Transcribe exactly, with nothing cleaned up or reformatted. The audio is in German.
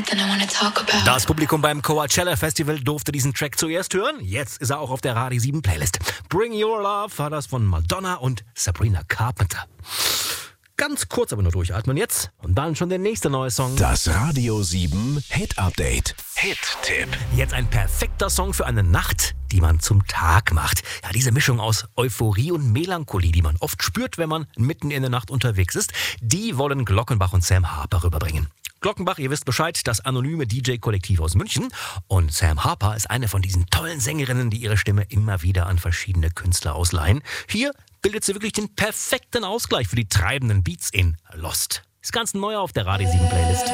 Das Publikum beim Coachella Festival durfte diesen Track zuerst hören. Jetzt ist er auch auf der Radio sieben Playlist. Bring Your Love war das von Madonna und Sabrina Carpenter. Ganz kurz aber nur durchatmen jetzt und dann schon der nächste neue Song. Das Radio sieben Hit Update. Hit-Tipp. Jetzt ein perfekter Song für eine Nacht, die man zum Tag macht. Ja, diese Mischung aus Euphorie und Melancholie, die man oft spürt, wenn man mitten in der Nacht unterwegs ist, die wollen Glockenbach und Sam Harper rüberbringen. Glockenbach, ihr wisst Bescheid, das anonyme D J-Kollektiv aus München. Und Sam Harper ist eine von diesen tollen Sängerinnen, die ihre Stimme immer wieder an verschiedene Künstler ausleihen. Hier bildet sie wirklich den perfekten Ausgleich für die treibenden Beats in Lost. Ist ganz neu auf der Radio sieben Playlist.